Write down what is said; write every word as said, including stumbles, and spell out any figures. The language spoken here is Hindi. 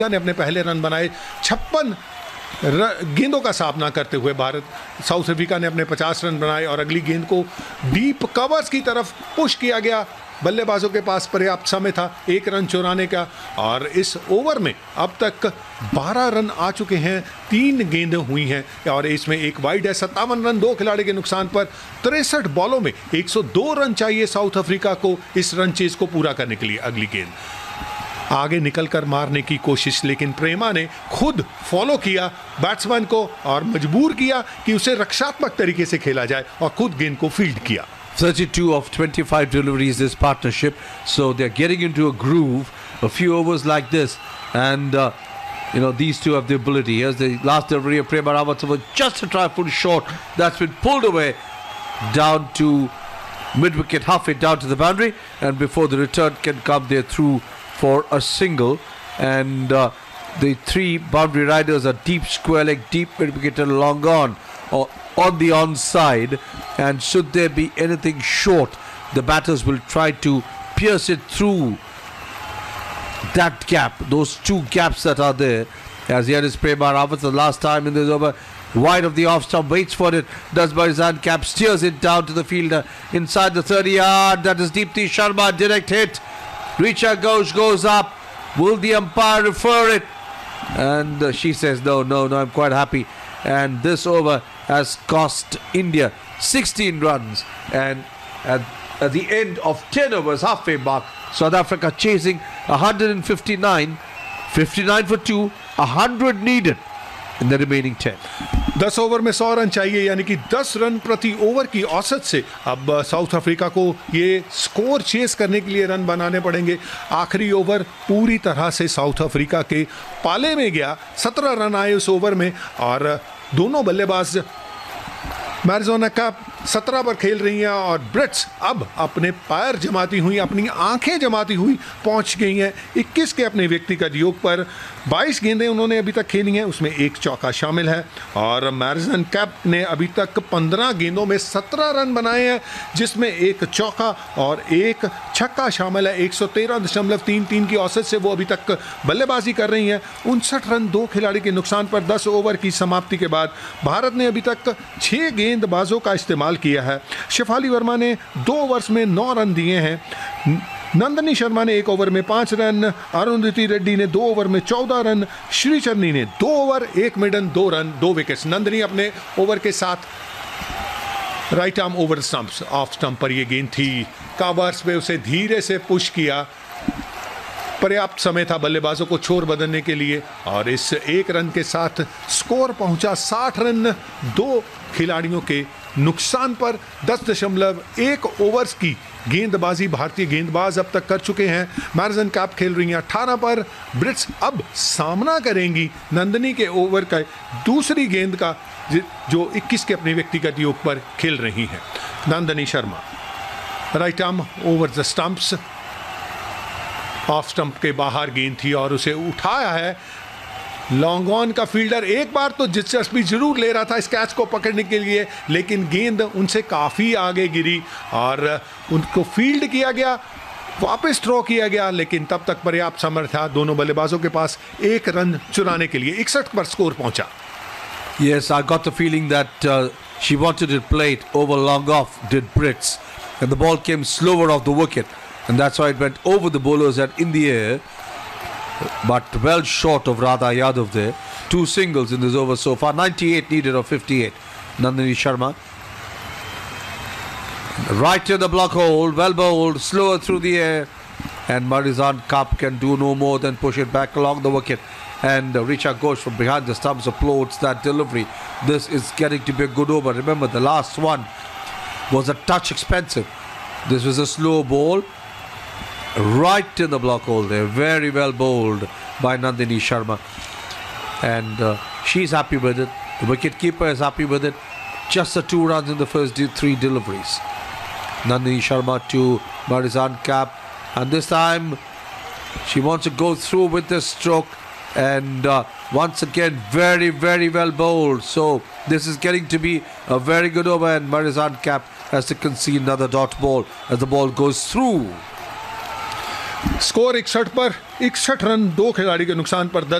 ने अपने पहले रन बनाए। छप्पन गेंदों का सामना करते हुए भारत साउथ अफ्रीका ने अपने पचास रन बनाए और अगली गेंद को डीप कवर्स की तरफ पुश किया गया। बल्लेबाजों के पास पर्याप्त समय था एक रन चुराने का और इस ओवर में अब तक बारह रन आ चुके हैं, तीन गेंदें हुई हैं और इसमें एक वाइड है। सत्तावन रन दो खिलाड़ी के नुकसान पर तिरसठ बॉलों में एक सौ दो रन चाहिए साउथ अफ्रीका को इस रन चेज को पूरा करने के लिए। अगली गेंद आगे निकलकर मारने की कोशिश, लेकिन प्रेमा ने खुद फॉलो किया बैट्समैन को और मजबूर किया कि उसे रक्षात्मक तरीके से खेला जाए और खुद गेंद को फील्ड किया। thirty-two of twenty-five deliveries this partnership, so they're getting into a groove. A few overs like this, and uh, you know these two have the ability. Here's the last delivery of Prema Rawat, just a trifle short. That's been pulled away down to mid wicket, halfway down to the boundary, and before the return can come, they're through for a single. And uh, the three boundary riders are deep square leg, deep mid wicket, and long on. Or on the onside, and should there be anything short, the batters will try to pierce it through that gap, those two gaps that are there. As here is Prema Rawat, the last time in this over, wide of the off stump, waits for it, does Marizan Cap, steers it down to the fielder inside the thirty yard. That is Deepti Sharma, direct hit. Richa Ghosh goes up. Will the umpire refer it? And uh, she says no, no, no, I'm quite happy. And this over has cost India sixteen runs, and at, at the end of ten overs, halfway mark, South Africa chasing one hundred fifty-nine, fifty-nine for two, one hundred needed in the remaining ten. दस ओवर में सौ रन चाहिए, यानी कि दस रन प्रति ओवर की औसत से अब साउथ अफ्रीका को ये स्कोर चेस करने के लिए रन बनाने पड़ेंगे। आखिरी ओवर पूरी तरह से साउथ अफ्रीका के पाले में गया, सत्रह रन आए उस ओवर में और दोनों बल्लेबाज मैरिजोना कप सत्रह पर खेल रही हैं और ब्रिट्स अब अपने पैर जमाती हुई, अपनी आंखें जमाती हुई पहुंच गई हैं इक्कीस के अपने व्यक्तिगत योग पर। बाईस गेंदें उन्होंने अभी तक खेली हैं, उसमें एक चौका शामिल है और मैरिजन कप ने अभी तक पंद्रह गेंदों में सत्रह रन बनाए हैं, जिसमें एक चौका और एक छक्का शामिल है। एक सौ तेरह दशमलव तीन तीन की औसत से वो अभी तक बल्लेबाजी कर रही हैं। उनसठ रन दो खिलाड़ी के नुकसान पर दस ओवर की समाप्ति के बाद भारत ने अभी तक छः गेंदबाजों का इस्तेमाल किया है। शेफाली वर्मा ने दो ओवर्स में नौ रन दिए हैं, नंदनी शर्मा ने एक ओवर में पाँच रन, अरुंधति रेड्डी ने दो ओवर में चौदह रन, श्रीचरनी ने दो ओवर एक मिडन दो रन दो विकेट्स। नंदनी अपने ओवर के साथ right arm over stumps, off stump पर यह गेंद थी, कवर्स पे उसे धीरे से पुश किया। पर्याप्त समय था बल्लेबाजों को छोर बदलने के लिए और इस एक रन के साथ स्कोर पहुंचा साठ रन दो खिलाड़ियों के नुकसान पर। दस दशमलव एक ओवर्स की गेंदबाजी भारतीय गेंदबाज अब तक कर चुके हैं। मैरिजन कप खेल रही हैं अठारह पर। ब्रिट्स अब सामना करेंगी नंदनी के ओवर का दूसरी गेंद का, जो इक्कीस के अपने व्यक्तिगत योग पर खेल रही हैं। Nandini Sharma right arm over the stumps, off stump के बाहर गेंद थी और उसे उठाया है लॉन्ग ऑन का फील्डर। एक बार तो दिलचस्पी जरूर ले रहा था इस कैच को पकड़ने के लिए, लेकिन गेंद उनसे काफ़ी आगे गिरी और उनको फील्ड किया गया, वापस थ्रो किया गया, लेकिन तब तक पर्याप्त सामर्थ्य था दोनों बल्लेबाजों के पास एक रन चुराने के लिए। इकसठ पर स्कोर पहुंचा। Yes, I got the feeling that uh, she wanted it played over long off, did Brits, and the ball came slower off the wicket, and that's why it went over the bowlers and in the air, but well short of Radha Yadav there. Two singles in this over so far, ninety-eight needed of fifty-eight. Nandini Sharma right to the block hole, well bowled, slower through the air, and Marizan Kap can do no more than push it back along the wicket. And uh, Richa Ghosh from behind the stumps applauds that delivery. This is getting to be a good over. Remember, the last one was a touch expensive. This was a slow ball right in the block hole there. Very well bowled by Nandini Sharma. And uh, she's happy with it. The wicket keeper is happy with it. Just the two runs in the first three deliveries. Nandini Sharma to Marizan Kap. And this time she wants to go through with the stroke. And uh, once again, very, very well bowled. So this is getting to be a very good over. And Marizan Kap has to concede another dot ball as the ball goes through. Score इकसठ पर इकसठ रन, दो खिलाड़ी के नुकसान पर